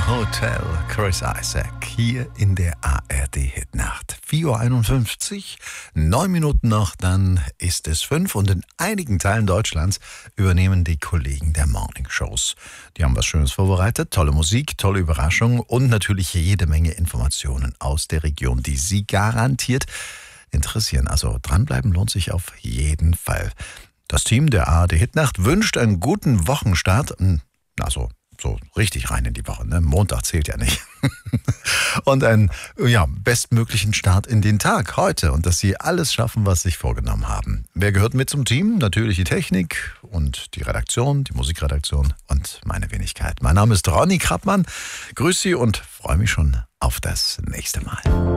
Hotel, Chris Isaak, hier in der ARD-Hitnacht. 4:51 Uhr, 9 Minuten noch, dann ist es 5 und in einigen Teilen Deutschlands übernehmen die Kollegen der Morning-Shows. Die haben was Schönes vorbereitet, tolle Musik, tolle Überraschungen und natürlich jede Menge Informationen aus der Region, die Sie garantiert interessieren. Also dranbleiben lohnt sich auf jeden Fall. Das Team der ARD-Hitnacht wünscht einen guten Wochenstart, also so richtig rein in die Woche, ne? Montag zählt ja nicht. Und einen bestmöglichen Start in den Tag heute und dass Sie alles schaffen, was Sie sich vorgenommen haben. Wer gehört mit zum Team? Natürlich die Technik und die Redaktion, die Musikredaktion und meine Wenigkeit. Mein Name ist Ronny Krappmann. Grüß Sie und freue mich schon auf das nächste Mal.